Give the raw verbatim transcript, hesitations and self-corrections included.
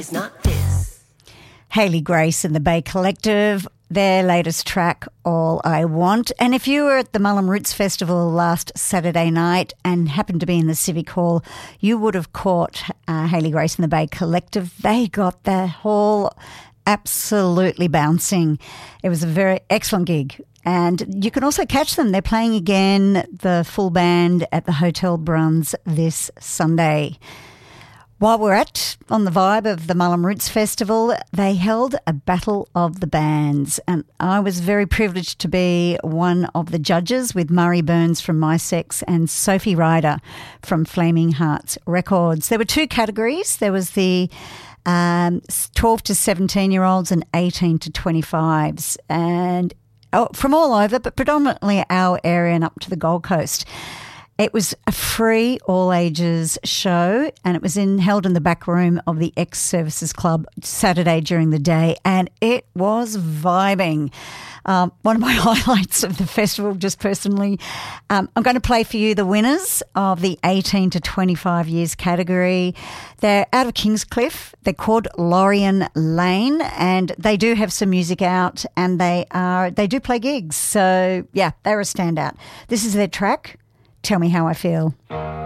It's not this. Hayley Grace and the Bay Collective, their latest track, All I Want. And if you were at the Mullum Roots Festival last Saturday night and happened to be in the Civic Hall, you would have caught uh, Hayley Grace and the Bay Collective. They got the hall absolutely bouncing. It was a very excellent gig. And you can also catch them. They're playing again, the full band, at the Hotel Bruns this Sunday. While we're at, on the vibe of the Mullum Roots Festival, they held a battle of the bands, and I was very privileged to be one of the judges with Murray Burns from My Sex and Sophie Ryder from Flaming Hearts Records. There were two categories. There was the um, twelve to seventeen-year-olds and eighteen to twenty-fives, and oh, from all over, but predominantly our area and up to the Gold Coast. It was a free all-ages show, and it was in held in the back room of the Ex-Services Club Saturday during the day, and it was vibing. Um, one of my highlights of the festival, just personally, um, I'm going to play for you the winners of the eighteen to twenty-five years category. They're out of Kingscliff. They're called Lorien Lane, and they do have some music out, and they are they do play gigs. So, yeah, they're a standout. This is their track, Tell Me How I Feel.